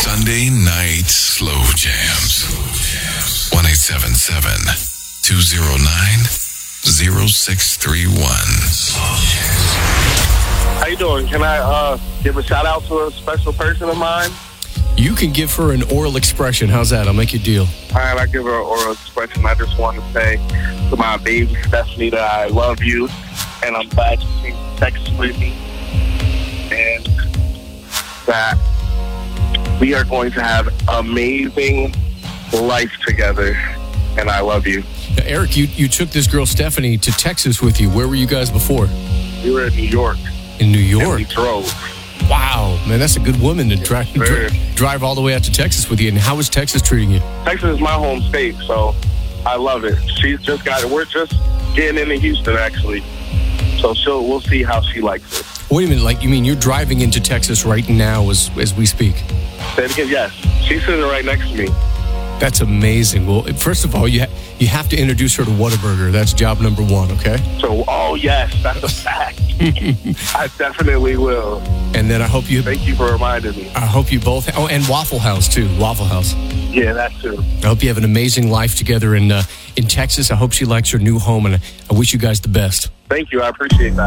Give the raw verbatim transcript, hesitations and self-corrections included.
Sunday Night Slow Jams. one eight seven seven, two oh nine, oh six three one. How you doing? Can I uh, give a shout out to a special person of mine? You can give her an oral expression. How's that? I'll make you a deal. All right, I give her an oral expression. I just want to say to my baby Stephanie that I love you, and I'm glad you text with me, and that we are going to have amazing life together, and I love you. Now, Eric, you, you took this girl Stephanie to Texas with you. Where were you guys before? We were in New York. In New And York? we drove. Wow, man, that's a good woman to drive, sir. dri- drive all the way out to Texas with you. And how is Texas treating you? Texas is my home state, so I love it. She's just got it. We're just getting into Houston, actually. So she'll, we'll see how she likes it. Wait a minute, like you mean you're driving into Texas right now as as we speak? Say it again, yes. She's sitting right next to me. That's amazing. Well, first of all, you ha- you have to introduce her to Whataburger. That's job number one, okay? So, oh, yes, that's a fact. I definitely will. And then I hope you Thank you for reminding me. I hope you both. Oh, and Waffle House too. Waffle House. Yeah, that too. I hope you have an amazing life together in uh, in Texas. I hope she likes her new home, and I wish you guys the best. Thank you. I appreciate that.